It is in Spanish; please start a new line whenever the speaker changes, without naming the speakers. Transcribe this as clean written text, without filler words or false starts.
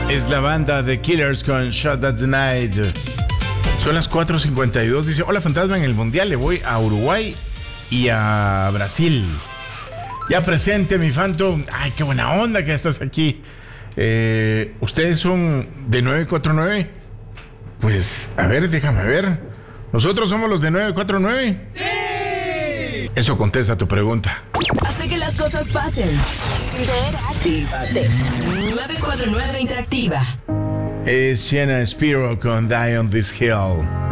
Es la banda The Killers con Shot at the Night. Son las 4:52. Dice: hola, fantasma, en el mundial le voy a Uruguay y a Brasil. Ya presente, mi Phantom. Ay, qué buena onda que estás aquí. ¿Ustedes son de 949? Pues, a ver, déjame ver. ¿Nosotros somos los de 949? ¡Sí! Eso contesta tu pregunta.
Hace que las cosas pasen. Interactívate. 949 Interactiva.
Es Sienna Spiro con Die on This Hill.